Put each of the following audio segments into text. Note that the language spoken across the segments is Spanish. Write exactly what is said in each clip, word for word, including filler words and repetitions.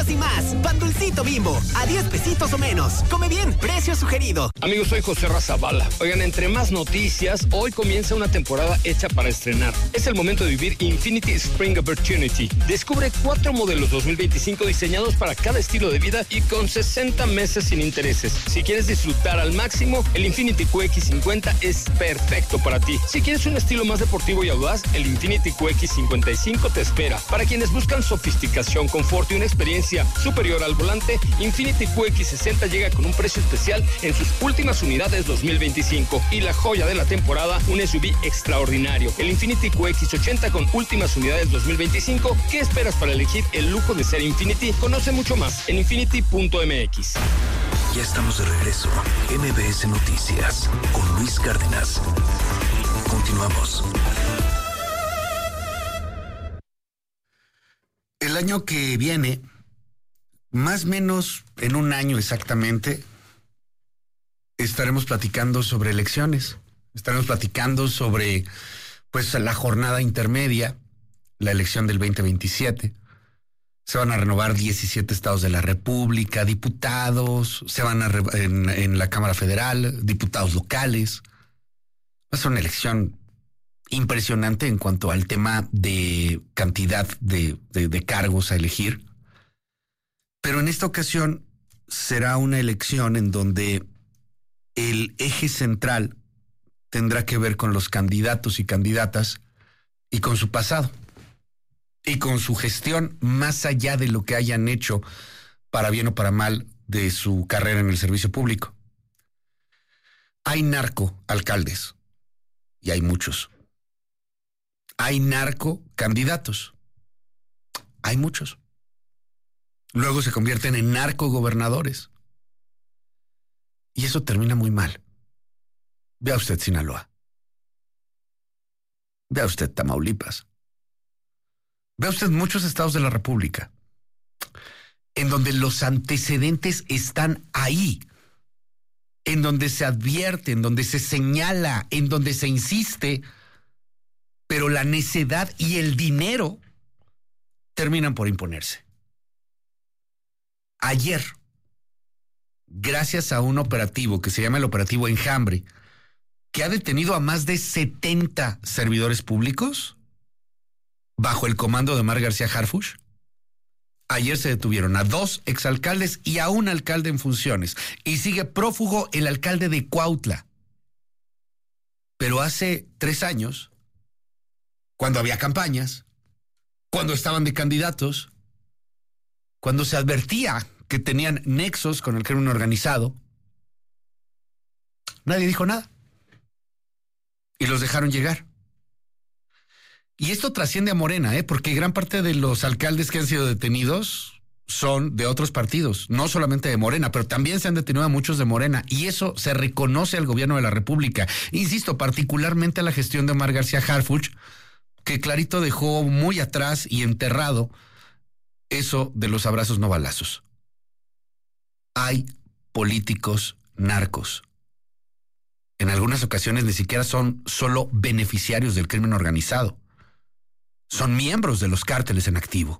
premios y más. Pan Dulcito Bimbo, a diez pesitos o menos. Come bien, precio sugerido. Amigos, soy José Razabala. Oigan, entre más noticias, hoy comienza una temporada hecha para estrenar. Es el momento de vivir Infinity Spring Opportunity. Descubre cuatro modelos dos mil veinticinco diseñados para cada estilo de vida y con sesenta meses sin intereses. Si quieres disfrutar al máximo, el Infinity Q X cincuenta es perfecto para ti. Si quieres un estilo más deportivo y audaz, el Infinity Q X cincuenta y cinco te espera. Para quienes buscan sofisticación, confort y una experiencia superior al volante, Infinity Q X sesenta llega con un precio especial en sus últimas unidades dos mil veinticinco. Y la joya de la temporada, un S U V extraordinario, el Infinity Q X ochenta con últimas unidades dos mil veinticinco. ¿Qué esperas para elegir el lujo de ser Infinity? Conoce mucho más en infinity punto m x. Ya estamos de regreso. M B S Noticias con Luis Cárdenas. Continuamos. El año que viene, más o menos en un año exactamente, estaremos platicando sobre elecciones. Estaremos platicando sobre, pues, la jornada intermedia, la elección del veinte veintisiete. Se van a renovar diecisiete estados de la República, diputados, se van a re- en, en la Cámara Federal, diputados locales. Va a ser una elección impresionante en cuanto al tema de cantidad de, de, de cargos a elegir. Pero en esta ocasión será una elección en donde el eje central tendrá que ver con los candidatos y candidatas y con su pasado y con su gestión, más allá de lo que hayan hecho para bien o para mal de su carrera en el servicio público. Hay narco alcaldes y hay muchos. Hay narco candidatos. Hay muchos. Luego se convierten en narco gobernadores. Y eso termina muy mal. Vea usted Sinaloa. Vea usted Tamaulipas. Vea usted muchos estados de la República, en donde los antecedentes están ahí, en donde se advierte, en donde se señala, en donde se insiste, pero la necedad y el dinero terminan por imponerse. Ayer, gracias a un operativo que se llama el Operativo Enjambre, que ha detenido a más de setenta servidores públicos bajo el comando de Omar García Harfuch, ayer se detuvieron a dos exalcaldes y a un alcalde en funciones. Y sigue prófugo el alcalde de Cuautla. Pero hace tres años, cuando había campañas, cuando estaban de candidatos, cuando se advertía que tenían nexos con el crimen organizado, nadie dijo nada. Y los dejaron llegar. Y esto trasciende a Morena, ¿eh? Porque gran parte de los alcaldes que han sido detenidos son de otros partidos, no solamente de Morena, pero también se han detenido a muchos de Morena. Y eso se reconoce al gobierno de la República. Insisto, particularmente a la gestión de Omar García Harfuch, que clarito dejó muy atrás y enterrado eso de los abrazos no balazos. Hay políticos narcos. En algunas ocasiones ni siquiera son solo beneficiarios del crimen organizado. Son miembros de los cárteles en activo.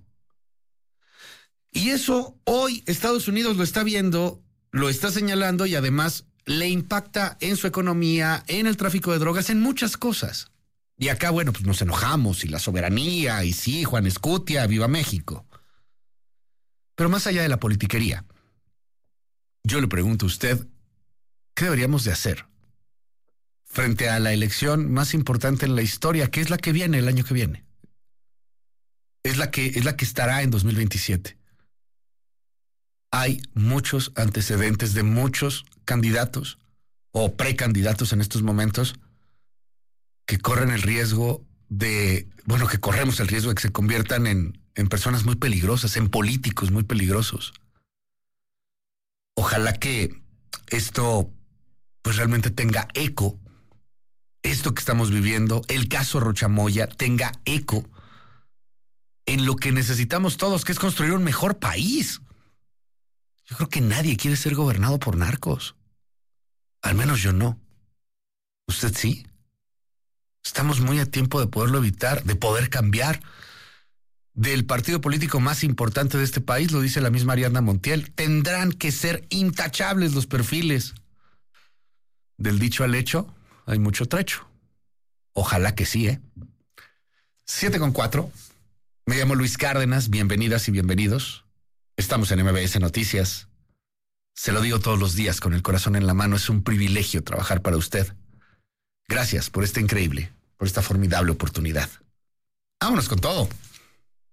Y eso hoy Estados Unidos lo está viendo, lo está señalando y además le impacta en su economía, en el tráfico de drogas, en muchas cosas. Y acá, bueno, pues nos enojamos y la soberanía y sí, Juan Escutia, viva México. Pero más allá de la politiquería, yo le pregunto a usted, ¿qué deberíamos de hacer frente a la elección más importante en la historia, que es la que viene el año que viene? Es la que, es la que estará en dos mil veintisiete. Hay muchos antecedentes de muchos candidatos o precandidatos en estos momentos que corren el riesgo de, bueno, que corremos el riesgo de que se conviertan en, en personas muy peligrosas, en políticos muy peligrosos. Ojalá que esto pues realmente tenga eco, esto que estamos viviendo, el caso Rocha Moya, tenga eco en lo que necesitamos todos, que es construir un mejor país. Yo creo que nadie quiere ser gobernado por narcos. Al menos yo no. ¿Usted sí? Estamos muy a tiempo de poderlo evitar, de poder cambiar. del partido político más importante de este país, lo dice la misma Ariadna Montiel. Tendrán que ser intachables los perfiles. Del dicho al hecho, hay mucho trecho. Ojalá que sí, ¿eh? Siete con cuatro. Me llamo Luis Cárdenas. Bienvenidas y bienvenidos. Estamos en M B S Noticias. Se lo digo todos los días con el corazón en la mano. Es un privilegio trabajar para usted. Gracias por esta increíble, por esta formidable oportunidad. Vámonos con todo.